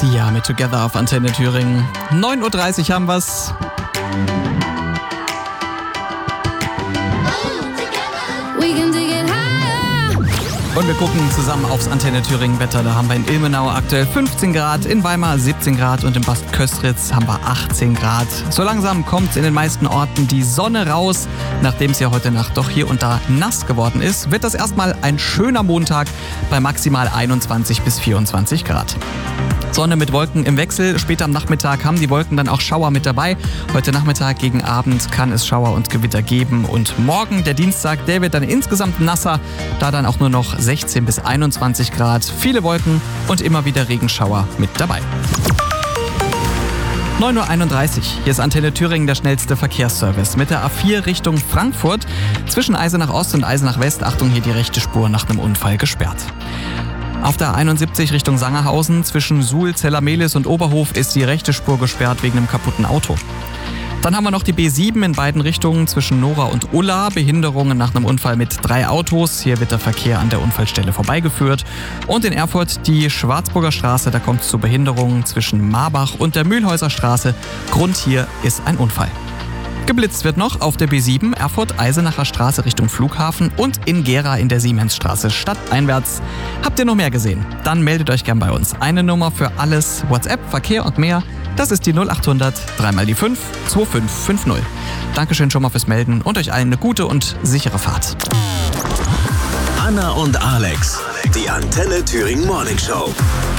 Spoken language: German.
Sia mit Together auf Antenne Thüringen. 9.30 Uhr haben wir's. Und wir gucken zusammen aufs Antenne Thüringen Wetter. Da haben wir in Ilmenau aktuell 15 Grad, in Weimar 17 Grad und in Bad Köstritz haben wir 18 Grad. So langsam kommt in den meisten Orten die Sonne raus. Nachdem es ja heute Nacht doch hier und da nass geworden ist, wird das erstmal ein schöner Montag bei maximal 21 bis 24 Grad. Sonne mit Wolken im Wechsel. Später am Nachmittag haben die Wolken dann auch Schauer mit dabei. Heute Nachmittag gegen Abend kann es Schauer und Gewitter geben. Und morgen, der Dienstag, der wird dann insgesamt nasser. Da dann auch nur noch 16 bis 21 Grad. Viele Wolken und immer wieder Regenschauer mit dabei. 9.31 Uhr. Hier ist Antenne Thüringen, der schnellste Verkehrsservice. Mit der A4 Richtung Frankfurt. Zwischen Eisenach Ost und Eisenach West. Achtung, hier die rechte Spur nach einem Unfall gesperrt. Auf der 71 Richtung Sangerhausen zwischen Suhl, Zellermehlis und Oberhof ist die rechte Spur gesperrt wegen einem kaputten Auto. Dann haben wir noch die B7 in beiden Richtungen zwischen Nora und Ulla. Behinderungen nach einem Unfall mit 3 Autos. Hier wird der Verkehr an der Unfallstelle vorbeigeführt. Und in Erfurt die Schwarzburger Straße. Da kommt es zu Behinderungen zwischen Marbach und der Mühlhäuser Straße. Grund hier ist ein Unfall. Geblitzt wird noch auf der B7 Erfurt-Eisenacher Straße Richtung Flughafen und in Gera in der Siemensstraße stadteinwärts. Habt ihr noch mehr gesehen? Dann meldet euch gern bei uns. Eine Nummer für alles, WhatsApp, Verkehr und mehr. Das ist die 0800 3 die 5 2550. Dankeschön schon mal fürs Melden und euch allen eine gute und sichere Fahrt. Anna und Alex, die Antenne Thüringen Morning Show.